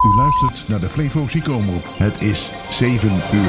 U luistert naar de Flevo Ziekenomroep. Het is 7 uur.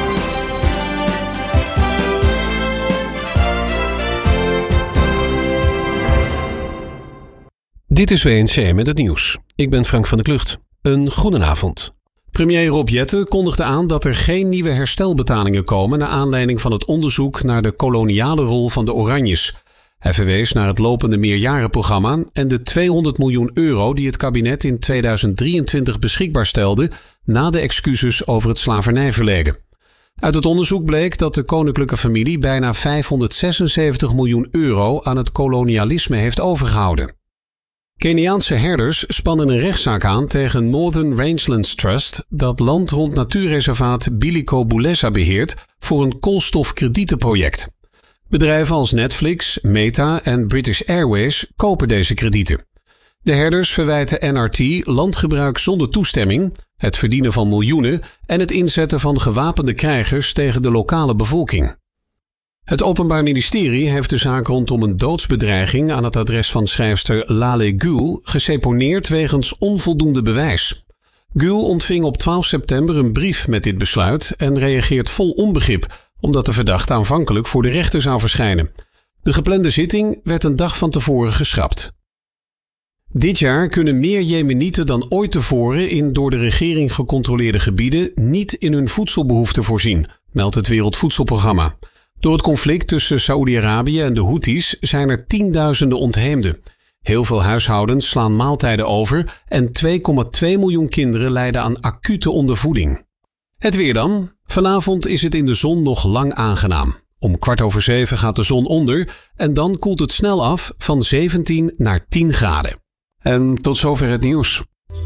Dit is WNC met het nieuws. Ik ben Frank van der Klucht. Een goedenavond. Premier Rob Jetten kondigde aan dat er geen nieuwe herstelbetalingen komen naar aanleiding van het onderzoek naar de koloniale rol van de Oranjes. Hij verwees naar het lopende meerjarenprogramma en de €200 miljoen die het kabinet in 2023 beschikbaar stelde na de excuses over het slavernijverleden. Uit het onderzoek bleek dat de koninklijke familie bijna €576 miljoen aan het kolonialisme heeft overgehouden. Keniaanse herders spannen een rechtszaak aan tegen Northern Rangelands Trust dat land rond natuurreservaat Biliko Bulesa beheert voor een koolstofkredietenproject. Bedrijven als Netflix, Meta en British Airways kopen deze kredieten. De herders verwijten NRT landgebruik zonder toestemming, het verdienen van miljoenen en het inzetten van gewapende krijgers tegen de lokale bevolking. Het Openbaar Ministerie heeft de zaak rondom een doodsbedreiging aan het adres van schrijfster Lale Gül geseponeerd wegens onvoldoende bewijs. Gül ontving op 12 september een brief met dit besluit en reageert vol onbegrip omdat de verdachte aanvankelijk voor de rechter zou verschijnen. De geplande zitting werd een dag van tevoren geschrapt. Dit jaar kunnen meer Jemenieten dan ooit tevoren in door de regering gecontroleerde gebieden niet in hun voedselbehoeften voorzien, meldt het Wereldvoedselprogramma. Door het conflict tussen Saoedi-Arabië en de Houthis zijn er tienduizenden ontheemden. Heel veel huishoudens slaan maaltijden over en 2,2 miljoen kinderen lijden aan acute ondervoeding. Het weer dan. Vanavond is het in de zon nog lang aangenaam. Om 6:15 gaat de zon onder en dan koelt het snel af van 17 naar 10 graden. En tot zover het nieuws.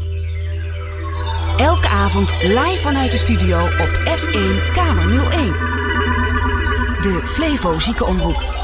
Elke avond live vanuit de studio op F1 Kamer 01. De Flevo Ziekenomroep.